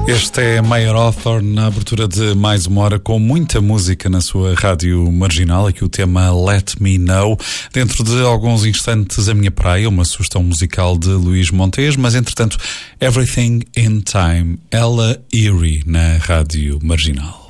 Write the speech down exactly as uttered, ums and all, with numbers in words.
Este é Mayer Hawthorne na abertura de mais uma hora com muita música na sua rádio marginal. Aqui o tema Let Me Know. Dentro de alguns instantes a minha praia, uma sugestão musical de Luís Montes, mas entretanto Everything in Time, Ella Erie na rádio marginal.